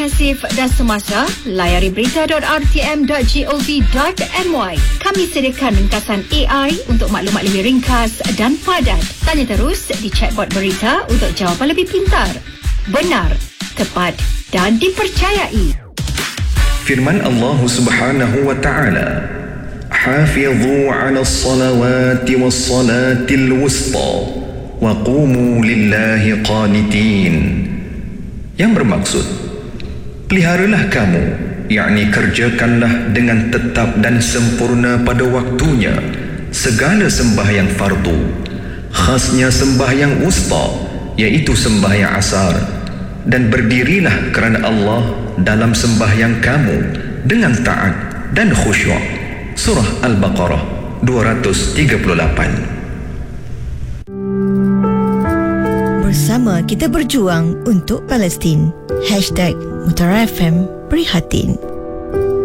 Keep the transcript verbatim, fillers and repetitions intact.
komprehensif dan semasa, layari berita dot r t m dot gov dot m y. Kami sediakan ringkasan A I untuk maklumat lebih ringkas dan padat. Tanya terus di chatbot berita untuk jawapan lebih pintar, benar, tepat dan dipercayai. Firman Allah Subhanahu wa taala, "Hafidhu 'alas salawati was salatil wusta wa qumu lillahi qanitin." Yang bermaksud, peliharalah kamu, yakni kerjakanlah dengan tetap dan sempurna pada waktunya segala sembahyang fardu, khasnya sembahyang wusta, iaitu sembahyang asar, dan berdirilah kerana Allah dalam sembahyang kamu dengan taat dan khusyuk. Surah Al-Baqarah dua ratus tiga puluh lapan. Bersama kita berjuang untuk Palestin. Hashtag Mutara F M Prihatin.